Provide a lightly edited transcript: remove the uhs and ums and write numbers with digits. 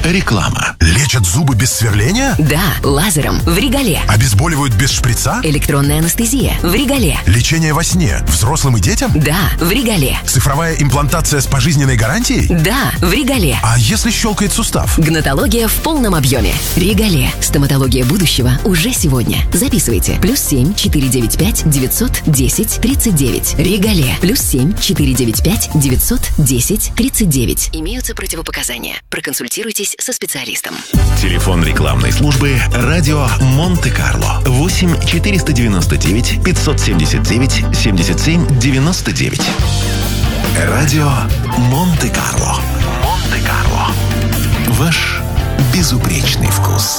Реклама. Лечат зубы без сверления? Да, лазером, в Регале. Обезболивают без шприца? Электронная анестезия, в Регале. Лечение во сне взрослым и детям? Да, в Регале. Цифровая имплантация с пожизненной гарантией? Да, в Регале. А если щелкает сустав? Гнатология в полном объеме. Регале. Стоматология будущего уже сегодня. Записывайте. +7 495 910 39. Регале. +7 495 910 39. Имеются противопоказания. Проконсультируйтесь со специалистом. Телефон рекламной службы «Радио Монте-Карло». 8 499 579 77 99. Радио Монте-Карло. Монте-Карло. Ваш безупречный вкус.